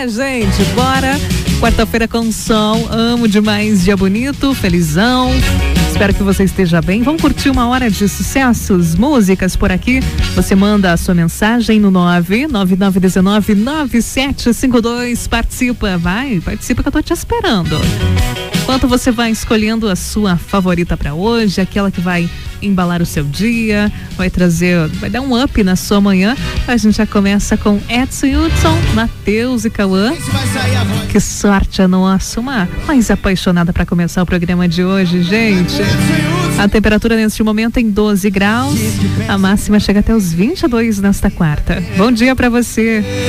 né, gente? Bora! Quarta-feira com sol, amo demais, dia bonito, felizão. Espero que você esteja bem. Vamos curtir uma hora de sucessos, músicas por aqui. Você manda a sua mensagem no 999199752. Participa que eu tô te esperando. Enquanto você vai escolhendo a sua favorita para hoje, aquela que vai embalar o seu dia, vai dar um up na sua manhã. A gente já começa com Edson Hudson, Matheus e Cauã. Que sorte a nossa, uma mais apaixonada para começar o programa de hoje, gente. A temperatura neste momento em 12 graus, a máxima chega até os 22 nesta quarta. Bom dia para você.